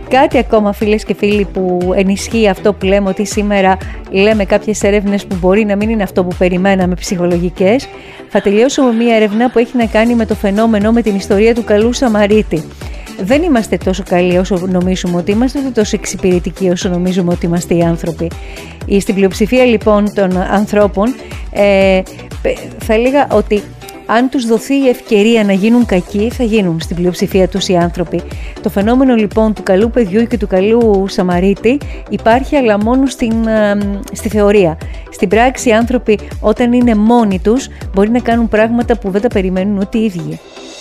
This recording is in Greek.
Κάτι ακόμα, φίλες και φίλοι, που ενισχύει αυτό που λέμε, ότι σήμερα λέμε κάποιες έρευνες που μπορεί να μην είναι αυτό που περιμέναμε ψυχολογικές. Θα τελειώσω με μία έρευνα που έχει να κάνει με το φαινόμενο, με την ιστορία του καλού Σαμαρίτη. Δεν είμαστε τόσο καλοί όσο νομίζουμε ότι είμαστε, ούτε τόσο εξυπηρετικοί όσο νομίζουμε ότι είμαστε οι άνθρωποι. Στην πλειοψηφία λοιπόν των ανθρώπων θα έλεγα ότι αν τους δοθεί η ευκαιρία να γίνουν κακοί, θα γίνουν στην πλειοψηφία τους οι άνθρωποι. Το φαινόμενο λοιπόν του καλού παιδιού και του καλού Σαμαρίτη υπάρχει, αλλά μόνο στη θεωρία. Στην πράξη οι άνθρωποι, όταν είναι μόνοι τους, μπορεί να κάνουν πράγματα που δεν τα περιμένουν ούτε οι ίδιοι.